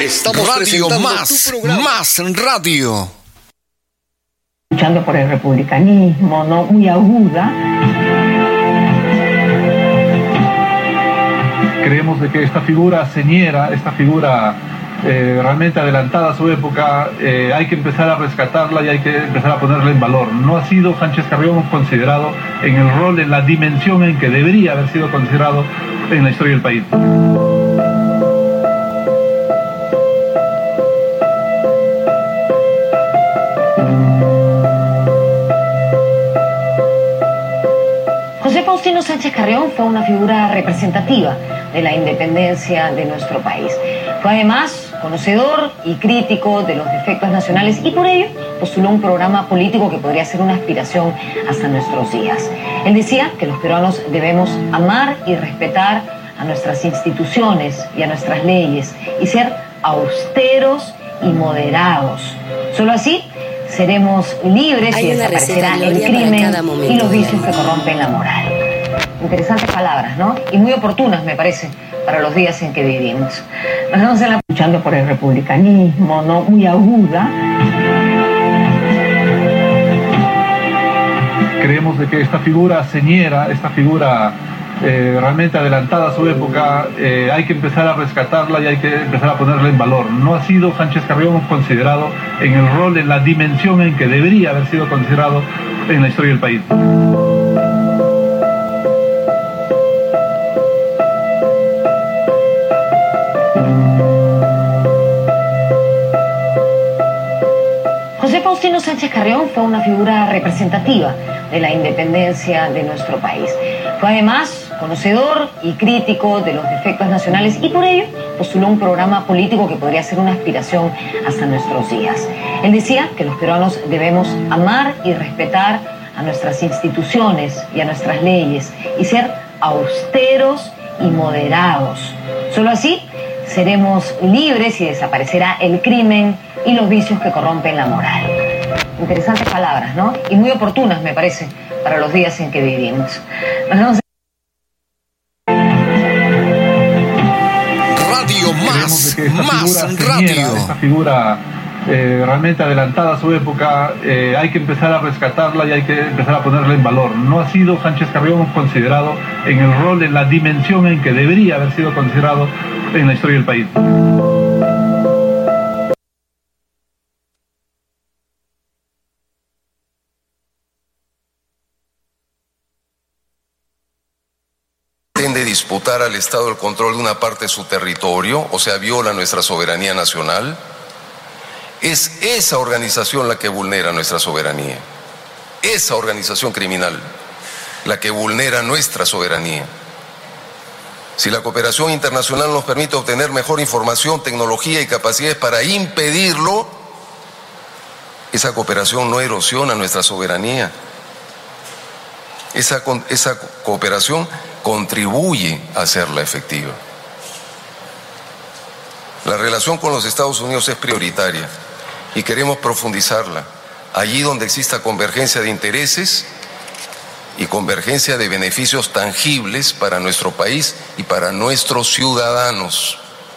Estamos Radio Más Radio. Luchando por el republicanismo, ¿no? Muy aguda. Creemos de que esta figura señera, esta figura realmente adelantada a su época, hay que empezar a rescatarla y hay que empezar a ponerla en valor. No ha sido Sánchez Carrión considerado en el rol, en la dimensión en que debería haber sido considerado en la historia del país. José Faustino Sánchez Carrión fue una figura representativa de la independencia de nuestro país. Fue además conocedor y crítico de los defectos nacionales y por ello postuló un programa político que podría ser una aspiración hasta nuestros días. Él decía que los peruanos debemos amar y respetar a nuestras instituciones y a nuestras leyes y ser austeros y moderados. Solo así seremos libres y desaparecerá el crimen y los vicios que corrompen la moral. Interesantes palabras, ¿no? Y muy oportunas, me parece, para los días en que vivimos. Nos vemos en la... Luchando por el republicanismo, ¿no? Muy aguda. Creemos de que esta figura señera, esta figura realmente adelantada a su época, hay que empezar a rescatarla y hay que empezar a ponerla en valor. No ha sido Sánchez Carrión considerado en el rol, en la dimensión en que debería haber sido considerado en la historia del país. José Faustino Sánchez Carrión fue una figura representativa de la independencia de nuestro país. Fue además conocedor y crítico de los defectos nacionales y por ello postuló un programa político que podría ser una aspiración hasta nuestros días. Él decía que los peruanos debemos amar y respetar a nuestras instituciones y a nuestras leyes y ser austeros y moderados. Solo así seremos libres y desaparecerá el crimen y los vicios que corrompen la moral. Interesantes palabras, ¿no? Y muy oportunas, me parece, para los días en que vivimos. Nos vemos en... Radio Más Radio. Esta figura realmente adelantada a su época, hay que empezar a rescatarla y hay que empezar a ponerla en valor. No ha sido Sánchez Carrión considerado en el rol, en la dimensión en que debería haber sido considerado en la historia del país. Pretende disputar al Estado el control de una parte de su territorio, o sea, viola nuestra soberanía nacional. Es esa organización la que vulnera nuestra soberanía, esa organización criminal la que vulnera nuestra soberanía. Si la cooperación internacional nos permite obtener mejor información, tecnología y capacidades para impedirlo, esa cooperación no erosiona nuestra soberanía. Esa cooperación contribuye a hacerla efectiva. La relación con los Estados Unidos es prioritaria y queremos profundizarla allí donde exista convergencia de intereses y convergencia de beneficios tangibles para nuestro país y para nuestros ciudadanos.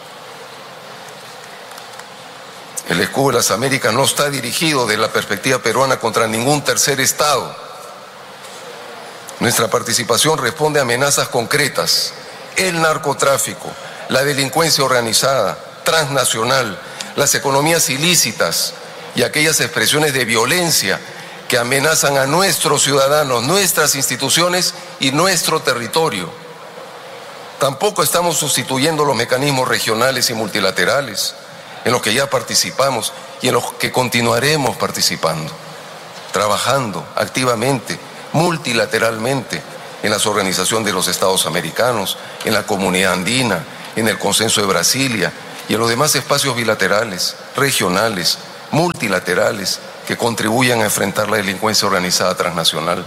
El escudo de las Américas no está dirigido desde la perspectiva peruana contra ningún tercer Estado. Nuestra participación responde a amenazas concretas: el narcotráfico, la delincuencia organizada, transnacional, las economías ilícitas y aquellas expresiones de violencia que amenazan a nuestros ciudadanos, nuestras instituciones y nuestro territorio. Tampoco estamos sustituyendo los mecanismos regionales y multilaterales en los que ya participamos y en los que continuaremos participando, trabajando activamente, multilateralmente, en las organizaciones de los Estados americanos, en la Comunidad Andina, en el Consenso de Brasilia y en los demás espacios bilaterales, regionales, multilaterales, que contribuyan a enfrentar la delincuencia organizada transnacional.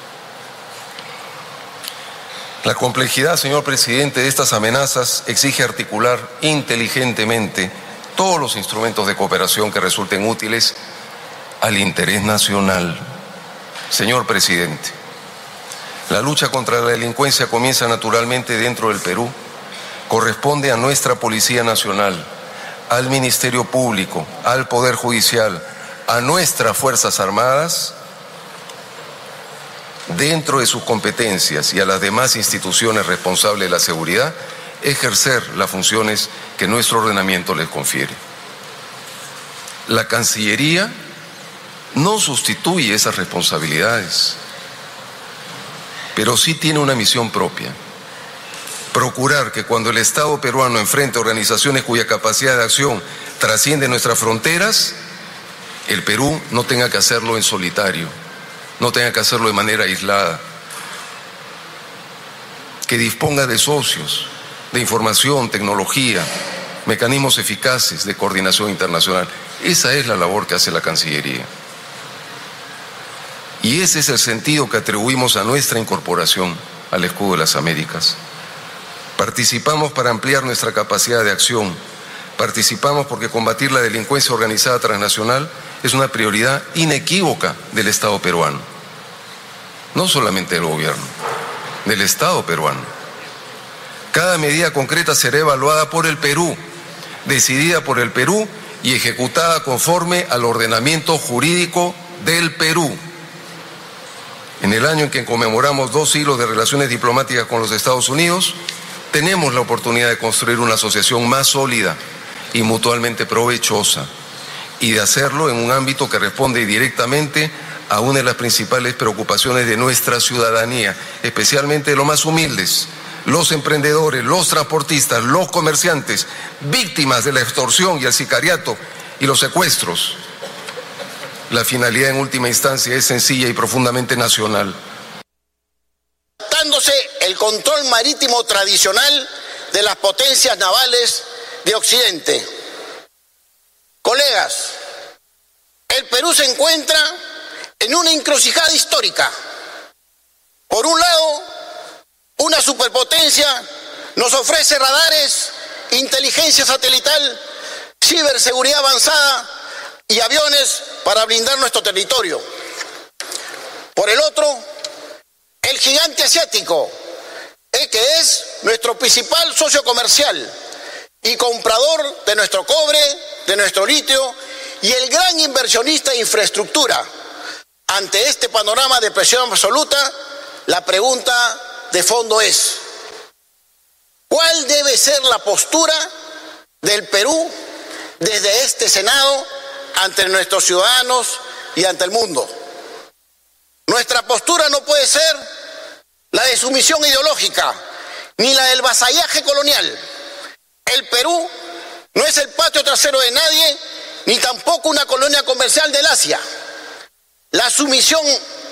La complejidad, señor presidente, de estas amenazas exige articular inteligentemente todos los instrumentos de cooperación que resulten útiles al interés nacional. Señor presidente, la lucha contra la delincuencia comienza naturalmente dentro del Perú. Corresponde a nuestra Policía Nacional al Ministerio Público, al Poder Judicial, a nuestras Fuerzas Armadas, dentro de sus competencias, y a las demás instituciones responsables de la seguridad, ejercer las funciones que nuestro ordenamiento les confiere. La Cancillería no sustituye esas responsabilidades, pero sí tiene una misión propia: procurar que cuando el Estado peruano enfrente organizaciones cuya capacidad de acción trasciende nuestras fronteras, el Perú no tenga que hacerlo en solitario, no tenga que hacerlo de manera aislada, que disponga de socios, de información, tecnología, mecanismos eficaces de coordinación internacional. Esa es la labor que hace la Cancillería. Y ese es el sentido que atribuimos a nuestra incorporación al Escudo de las Américas. Participamos para ampliar nuestra capacidad de acción. Participamos porque combatir la delincuencia organizada transnacional es una prioridad inequívoca del Estado peruano. No solamente del gobierno, del Estado peruano. Cada medida concreta será evaluada por el Perú, decidida por el Perú y ejecutada conforme al ordenamiento jurídico del Perú. En el año en que conmemoramos 2 siglos de relaciones diplomáticas con los Estados Unidos, tenemos la oportunidad de construir una asociación más sólida y mutuamente provechosa, y de hacerlo en un ámbito que responde directamente a una de las principales preocupaciones de nuestra ciudadanía, especialmente de los más humildes, los emprendedores, los transportistas, los comerciantes, víctimas de la extorsión y el sicariato y los secuestros. La finalidad en última instancia es sencilla y profundamente nacional. Dándose el control marítimo tradicional de las potencias navales de Occidente. Colegas, el Perú se encuentra en una encrucijada histórica. Por un lado, una superpotencia nos ofrece radares, inteligencia satelital, ciberseguridad avanzada y aviones para blindar nuestro territorio. Por el otro, el gigante asiático, que es nuestro principal socio comercial y comprador de nuestro cobre, de nuestro litio, y el gran inversionista de infraestructura. Ante este panorama de presión absoluta, la pregunta de fondo es: ¿cuál debe ser la postura del Perú desde este Senado ante nuestros ciudadanos y ante el mundo? Nuestra postura no puede ser la de sumisión ideológica, ni la del vasallaje colonial. El Perú no es el patio trasero de nadie, ni tampoco una colonia comercial del Asia. La sumisión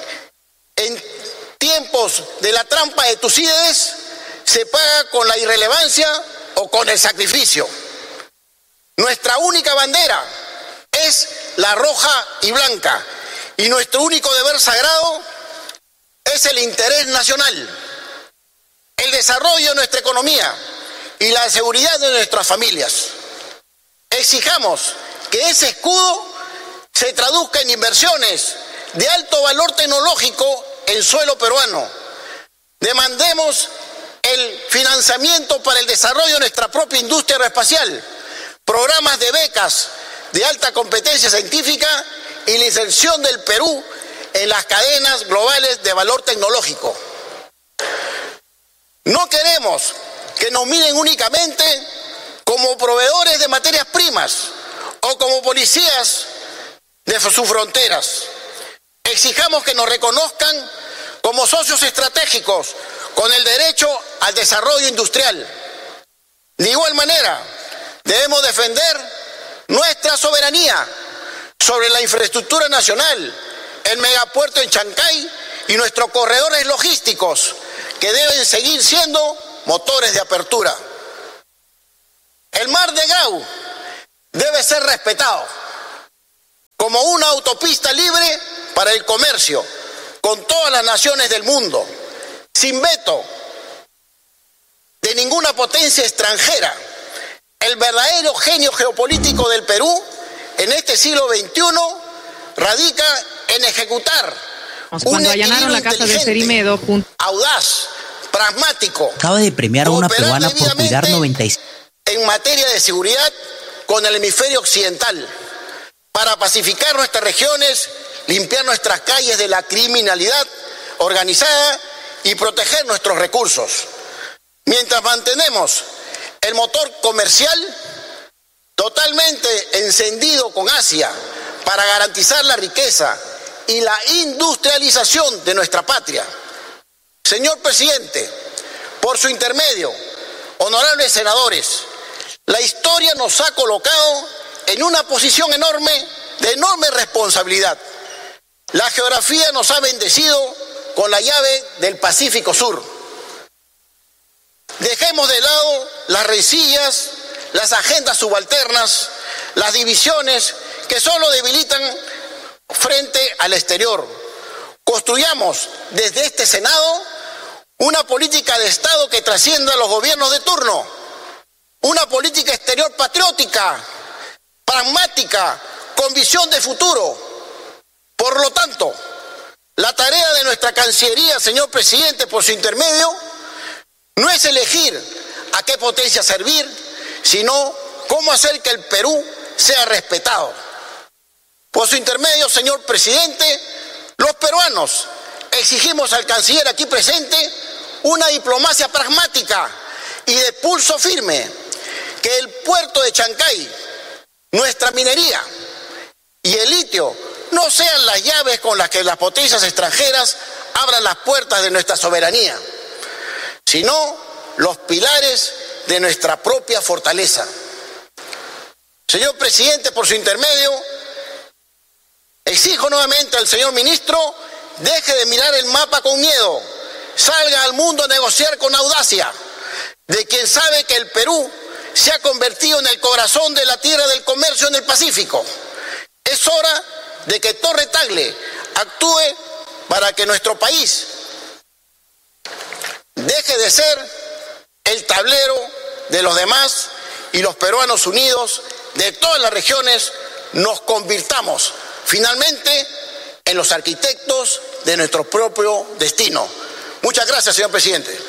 en tiempos de la trampa de Tucídides se paga con la irrelevancia o con el sacrificio. Nuestra única bandera es la roja y blanca, y nuestro único deber sagrado es el interés nacional, el desarrollo de nuestra economía y la seguridad de nuestras familias. Exijamos que ese escudo se traduzca en inversiones de alto valor tecnológico en suelo peruano. Demandemos el financiamiento para el desarrollo de nuestra propia industria aeroespacial, programas de becas de alta competencia científica y la inserción del Perú en las cadenas globales de valor tecnológico. No queremos que nos miren únicamente como proveedores de materias primas o como policías de sus fronteras. Exijamos que nos reconozcan como socios estratégicos con el derecho al desarrollo industrial. De igual manera, debemos defender nuestra soberanía sobre la infraestructura nacional, el megapuerto en Chancay y nuestros corredores logísticos, que deben seguir siendo motores de apertura. El mar de Grau debe ser respetado como una autopista libre para el comercio con todas las naciones del mundo, sin veto de ninguna potencia extranjera. El verdadero genio geopolítico del Perú en este siglo XXI radica en ejecutar cuando allanaron la casa de Cerimedo, audaz, pragmático. Acaba de premiar a una peruana por cuidar 96. En materia de seguridad con el hemisferio occidental para pacificar nuestras regiones, limpiar nuestras calles de la criminalidad organizada y proteger nuestros recursos. Mientras mantenemos el motor comercial totalmente encendido con Asia para garantizar la riqueza y la industrialización de nuestra patria. Señor presidente, por su intermedio, honorables senadores, la historia nos ha colocado en una posición de enorme responsabilidad. La geografía nos ha bendecido con la llave del Pacífico Sur. Dejemos de lado las rencillas, las agendas subalternas, las divisiones que solo debilitan frente al exterior. Construyamos desde este Senado una política de Estado que trascienda los gobiernos de turno, una política exterior patriótica, pragmática, con visión de futuro. Por lo tanto, la tarea de nuestra Cancillería, señor presidente, por su intermedio, no es elegir a qué potencia servir, sino cómo hacer que el Perú sea respetado. Por su intermedio, señor presidente, los peruanos exigimos al canciller aquí presente una diplomacia pragmática y de pulso firme, que el puerto de Chancay, nuestra minería y el litio no sean las llaves con las que las potencias extranjeras abran las puertas de nuestra soberanía, sino los pilares de nuestra propia fortaleza. Señor presidente, por su intermedio, exijo nuevamente al señor ministro, deje de mirar el mapa con miedo, salga al mundo a negociar con audacia, de quien sabe que el Perú se ha convertido en el corazón de la tierra del comercio en el Pacífico. Es hora de que Torre Tagle actúe para que nuestro país deje de ser el tablero de los demás y los peruanos unidos de todas las regiones nos convirtamos finalmente en los arquitectos de nuestro propio destino. Muchas gracias, señor presidente.